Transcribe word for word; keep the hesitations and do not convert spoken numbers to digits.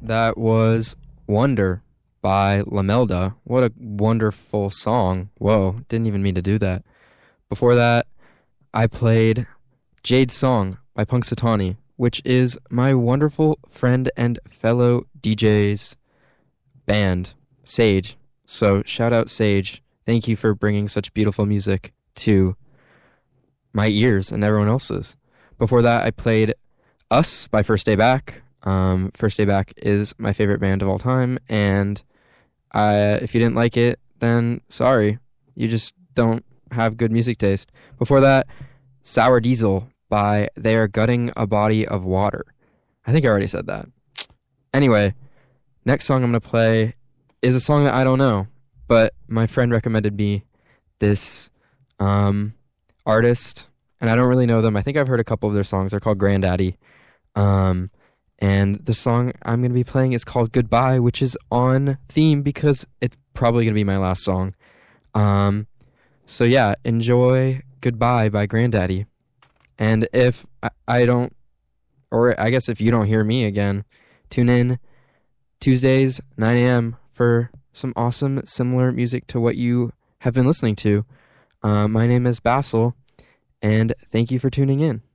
That was Wonder by Lamelda. What a wonderful song. Whoa, didn't even mean to do that. Before that, I played Jade's Song by Punxsutawney, which is my wonderful friend and fellow D J's band, Sage. So shout out Sage. Thank you for bringing such beautiful music to my ears and everyone else's. Before that, I played Us by First Day Back. Um, First Day Back is my favorite band of all time, and I, if you didn't like it, then sorry. You just don't have good music taste. Before that, Sour Diesel by They Are Gutting a Body of Water. I think I already said that. Anyway, next song I'm going to play is a song that I don't know, but my friend recommended me this um, artist, and I don't really know them. I think I've heard a couple of their songs. They're called Grandaddy. Um, and the song I'm going to be playing is called Goodbye, which is on theme because it's probably going to be my last song. Um, so yeah, enjoy Goodbye by Grandaddy. And if I, I don't, or I guess if you don't hear me again, tune in Tuesdays, nine a.m. for some awesome, similar music to what you have been listening to. Uh, my name is Basil, and thank you for tuning in.